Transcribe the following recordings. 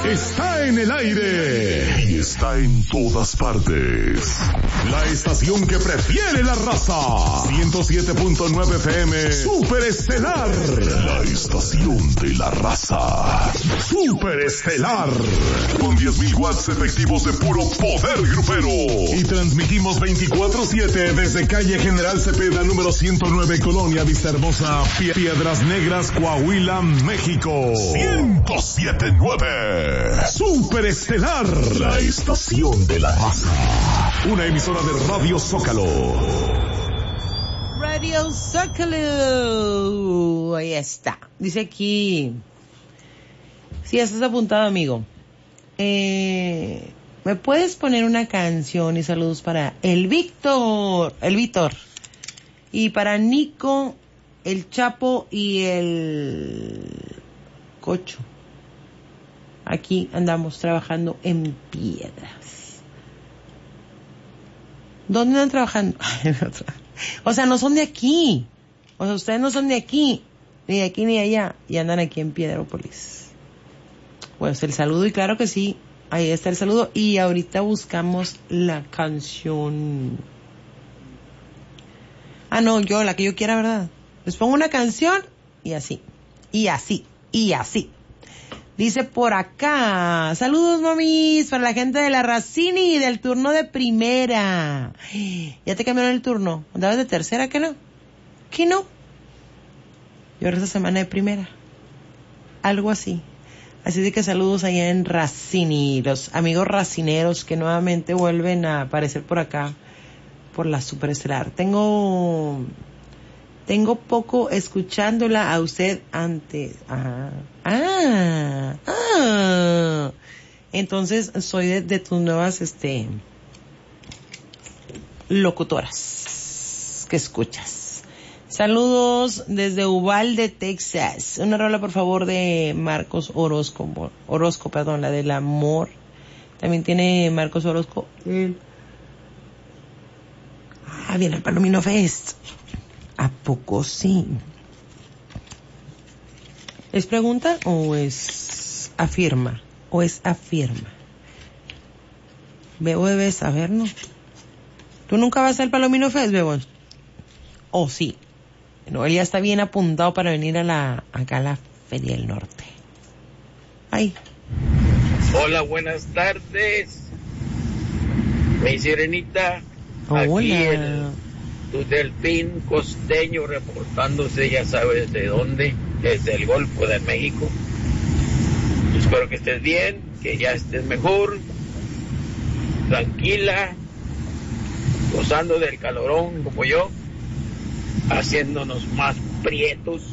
está en el aire y está en todas partes. La estación que prefiere la raza. 107.9 FM Super Estelar. La estación de la raza. Super Estelar. Con 10.000 watts efectivos de puro poder grupero. Y transmitimos 24/7 desde calle General Cepeda número 109, Colonia Vista Hermosa, Piedras Negras, Coahuila, México. 107.9 Super Estelar. La estación de la raza. Una emisora de Radio Zócalo. Radio Zócalo. Ahí está. Dice aquí. Sí, ya estás apuntado, amigo. ¿Me puedes poner una canción y saludos para el Víctor? Y para Nico, el Chapo y el Cocho. Aquí andamos trabajando en Piedras. ¿Dónde andan trabajando? O sea, no son de aquí. O sea, ustedes no son de aquí. Ni de aquí ni de allá. Y andan aquí en Piedrópolis. Pues el saludo, y claro que sí. Ahí está el saludo. Y ahorita buscamos la canción. Ah, no, la que yo quiera, ¿verdad? Les pongo una canción y así. Y así. Y así. Dice por acá, saludos mamis para la gente de la Racini del turno de primera. ¿Ya te cambiaron el turno? ¿Andabas de tercera, que no? ¿Qué no? Yo ahora esta semana de primera. Algo así. Así de que saludos allá en Racini, los amigos racineros que nuevamente vuelven a aparecer por acá, por la Superestelar. Tengo poco escuchándola a usted antes. Entonces soy de tus nuevas locutoras que escuchas. Saludos desde Uvalde, Texas. Una rola por favor de Marcos Orozco, la del amor. También tiene Marcos Orozco. Viene el Palomino Fest. ¿A poco sí? ¿Es pregunta o es afirma? Bebo debe saber, ¿no? ¿Tú nunca vas al Palomino Fest, Bebo? ¿O sí? No, él ya está bien apuntado para venir acá a la Feria del Norte. Ay. Hola, buenas tardes. Mi sirenita. Hola. Tu delfín costeño reportándose, ya sabes de dónde, desde el Golfo de México. Espero que estés bien, que ya estés mejor, tranquila, gozando del calorón como yo, haciéndonos más prietos.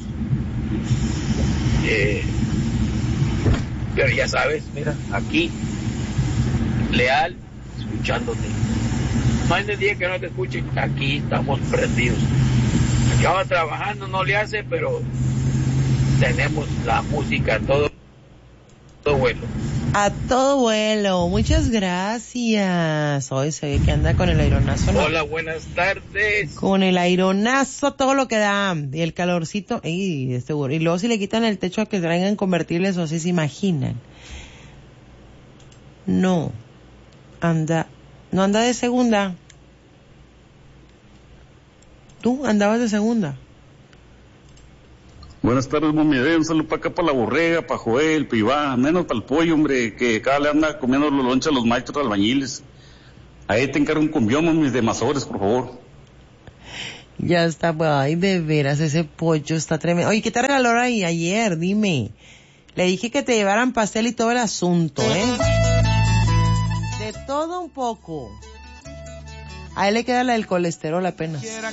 Pero ya sabes, mira, aquí, leal, escuchándote. No hay día que no te escuchen, aquí estamos prendidos. Acaba trabajando, no le hace, pero tenemos la música a todo vuelo. A todo vuelo, muchas gracias. Hoy se ve que anda con el aironazo, ¿no? Hola, buenas tardes. Con el aironazo, todo lo que da. Y el calorcito, y luego si le quitan el techo a que traigan convertibles, o si se imaginan. No anda de segunda. ¿Tú andabas de segunda? Buenas tardes, mami. Un saludo para acá, para la Borrega, para Joel, para Iván, menos para el pollo, hombre, que acá le anda comiendo los lonches a los maestros albañiles. Ahí te encargo un cumbión, mami, de Mazores, por favor. Ya está, pues, ay, de veras, ese pollo está tremendo. Oye, ¿qué te regaló ahí ayer? Dime. Le dije que te llevaran pastel y todo el asunto, ¿eh? De todo un poco. A él le queda la del colesterol apenas.